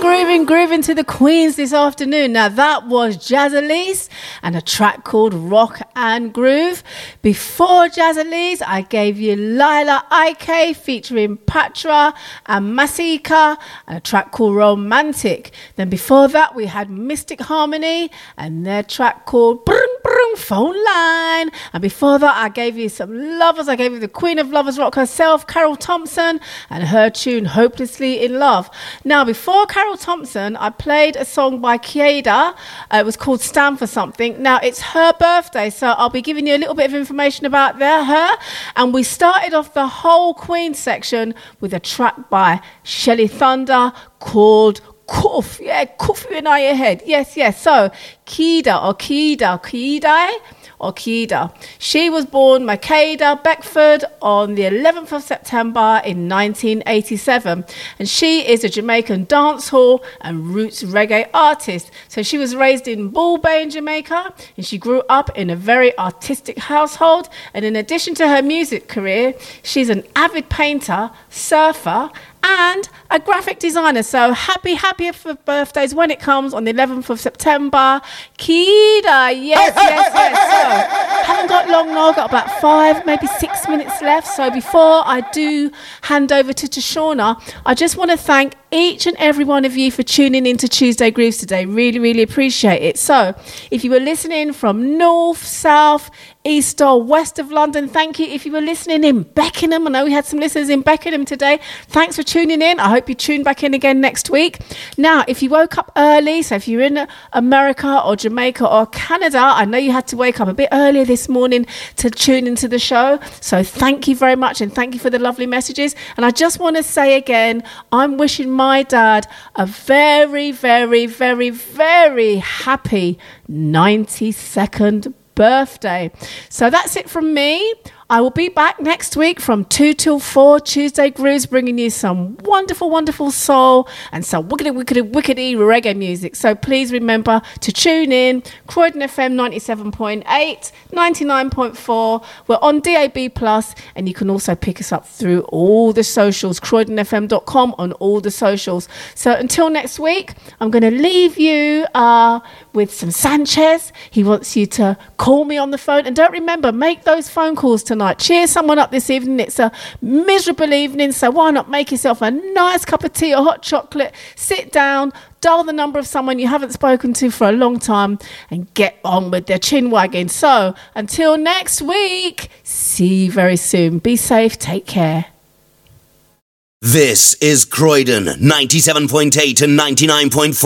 grooving to the Queens this afternoon. Now that was Jazz Elise and a track called Rock and Groove. Before Jazz Elise, I gave you Lila Ike featuring Patra and Masika and a track called Romantic. Then before that, we had Mystic Harmony and their track called Brum Brum Phone Line. And before that, I gave you some lovers. I gave you the Queen of Lovers Rock herself, Carol Thompson, and her tune Hopelessly in Love. Now, before Carol Thompson, I played a song by Kieda. It was called Stand for Something. Now, it's her birthday, so I'll be giving you a little bit of information about her. And we started off the whole Queen section with a track by Shelley Thunder called Cuff. Yeah, cuff you in your head. Yes. So, Kieda. She was born Makeda Beckford on the 11th of September in 1987, and she is a Jamaican dancehall and roots reggae artist. So she was raised in Bull Bay in Jamaica, and she grew up in a very artistic household. And in addition to her music career, she's an avid painter, surfer, and a graphic designer. So happy for birthdays when it comes on the 11th of September. Kieda, yes. So, haven't got long now, I've got about 5, maybe 6 minutes left. So before I do hand over to Tashona, I just want to thank each and every one of you for tuning in to Tuesday Grooves today. Really appreciate it. So if you were listening from north, south, east or west of London, thank you. If you were listening in Beckenham, I know we had some listeners in Beckenham today, thanks for tuning in. I hope you tune back in again next week. Now, if you woke up early, so if you're in America or Jamaica or Canada, I know you had to wake up a bit earlier this morning to tune into the show, so thank you very much, and thank you for the lovely messages. And I just want to say again, I'm wishing my dad a very happy 92nd birthday. So that's it from me. I will be back next week from 2 till 4, Tuesday Grooves, bringing you some wonderful soul and some wickedy reggae music. So please remember to tune in. Croydon FM 97.8, 99.4. We're on DAB+, and you can also pick us up through all the socials, croydonfm.com on all the socials. So until next week, I'm going to leave you with some Sanchez. He wants you to call me on the phone. And don't remember, make those phone calls tonight. Cheer someone up this evening. It's a miserable evening, so why not make yourself a nice cup of tea or hot chocolate, sit down, dial the number of someone you haven't spoken to for a long time, and get on with their chin wagging. So until next week, see you very soon. Be safe, take care. This is Croydon 97.8 and 99.4.